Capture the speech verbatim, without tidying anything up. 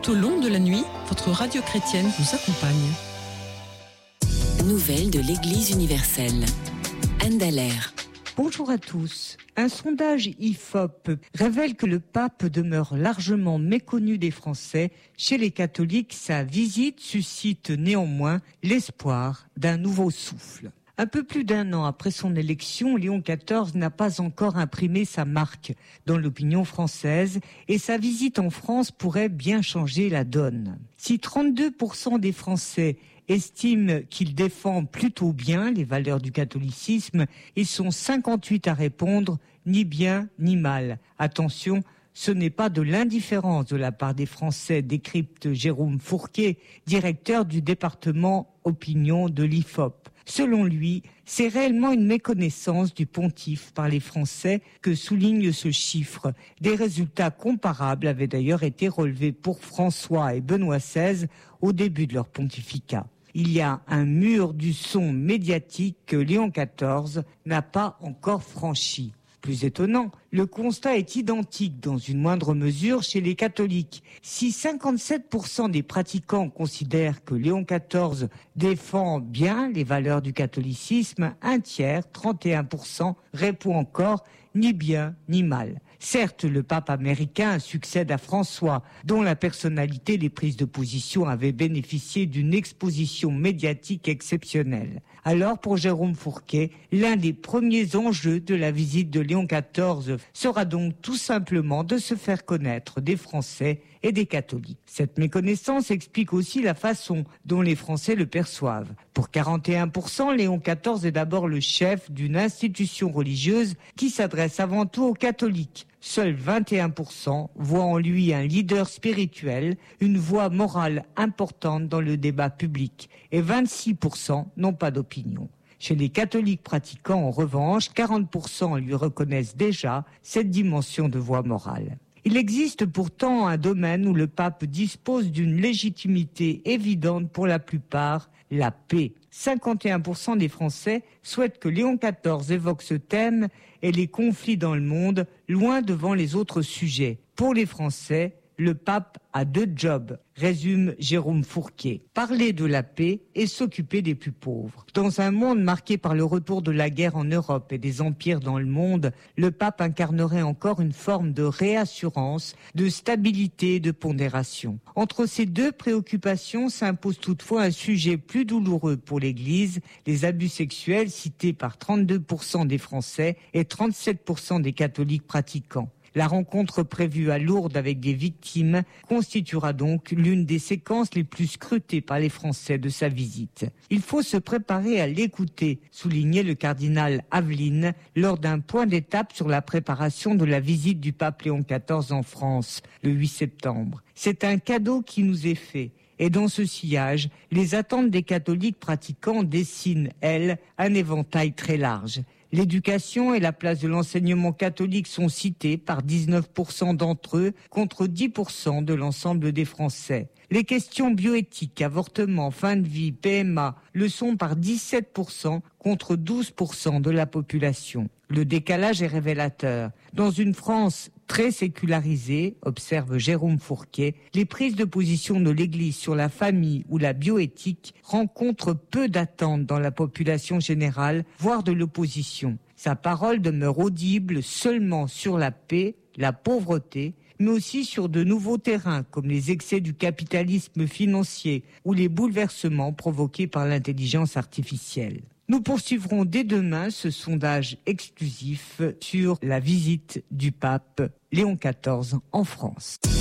Tout au long de la nuit, votre radio chrétienne vous accompagne. Nouvelles de l'Église universelle. Anne Dallaire. Bonjour à tous. Un sondage I F O P révèle que le pape demeure largement méconnu des Français. Chez les catholiques, sa visite suscite néanmoins l'espoir d'un nouveau souffle. Un peu plus d'un an après son élection, Léon quatorze n'a pas encore imprimé sa marque dans l'opinion française et sa visite en France pourrait bien changer la donne. Si trente-deux pour cent des Français estiment qu'il défend plutôt bien les valeurs du catholicisme, ils sont cinquante-huit à répondre ni bien ni mal. Attention, ce n'est pas de l'indifférence de la part des Français, décrypte Jérôme Fourquet, directeur du département opinion de l'I F O P. Selon lui, c'est réellement une méconnaissance du pontife par les Français que souligne ce chiffre. Des résultats comparables avaient d'ailleurs été relevés pour François et Benoît seize au début de leur pontificat. Il y a un mur du son médiatique que Léon quatorze n'a pas encore franchi. Plus étonnant, le constat est identique dans une moindre mesure chez les catholiques. Si cinquante-sept pour cent des pratiquants considèrent que Léon quatorze défend bien les valeurs du catholicisme, un tiers, trente et un pour cent, répond encore ni bien ni mal. Certes, le pape américain succède à François, dont la personnalité des prises de position avait bénéficié d'une exposition médiatique exceptionnelle. Alors, pour Jérôme Fourquet, l'un des premiers enjeux de la visite de Léon quatorze sera donc tout simplement de se faire connaître des Français et des catholiques. Cette méconnaissance explique aussi la façon dont les Français le perçoivent. Pour quarante et un pour cent, Léon quatorze est d'abord le chef d'une institution religieuse qui s'adresse avant tout aux catholiques. Seuls vingt et un pour cent voient en lui un leader spirituel, une voix morale importante dans le débat public, et vingt-six pour cent n'ont pas d'opinion. Chez les catholiques pratiquants, en revanche, quarante pour cent lui reconnaissent déjà cette dimension de voix morale. Il existe pourtant un domaine où le pape dispose d'une légitimité évidente pour la plupart, la paix. cinquante et un pour cent des Français souhaitent que Léon quatorze évoque ce thème et les conflits dans le monde, loin devant les autres sujets. Pour les Français, le pape a deux jobs, résume Jérôme Fourquet. Parler de la paix et s'occuper des plus pauvres. Dans un monde marqué par le retour de la guerre en Europe et des empires dans le monde, le pape incarnerait encore une forme de réassurance, de stabilité et de pondération. Entre ces deux préoccupations s'impose toutefois un sujet plus douloureux pour l'Église, les abus sexuels cités par trente-deux pour cent des Français et trente-sept pour cent des catholiques pratiquants. La rencontre prévue à Lourdes avec des victimes constituera donc l'une des séquences les plus scrutées par les Français de sa visite. Il faut se préparer à l'écouter, soulignait le cardinal Aveline lors d'un point d'étape sur la préparation de la visite du pape Léon quatorze en France, le huit septembre. C'est un cadeau qui nous est fait. Et dans ce sillage, les attentes des catholiques pratiquants dessinent, elles, un éventail très large. L'éducation et la place de l'enseignement catholique sont citées par dix-neuf pour cent d'entre eux contre dix pour cent de l'ensemble des Français. Les questions bioéthiques, avortement, fin de vie, P M A le sont par dix-sept pour cent contre douze pour cent de la population. Le décalage est révélateur. Dans une France très sécularisée, observe Jérôme Fourquet, les prises de position de l'Église sur la famille ou la bioéthique rencontrent peu d'attentes dans la population générale, voire de l'opposition. Sa parole demeure audible seulement sur la paix, la pauvreté, mais aussi sur de nouveaux terrains comme les excès du capitalisme financier ou les bouleversements provoqués par l'intelligence artificielle. Nous poursuivrons dès demain ce sondage exclusif sur la visite du pape Léon quatorze en France.